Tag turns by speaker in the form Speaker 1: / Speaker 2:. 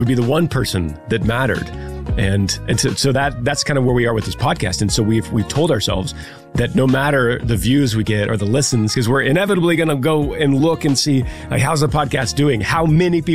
Speaker 1: would be the one person that mattered. And so that's kind of where we are with this podcast. And so we've told ourselves that no matter the views we get or the listens, because we're inevitably going to go and look and see, like, how's the podcast doing? How many people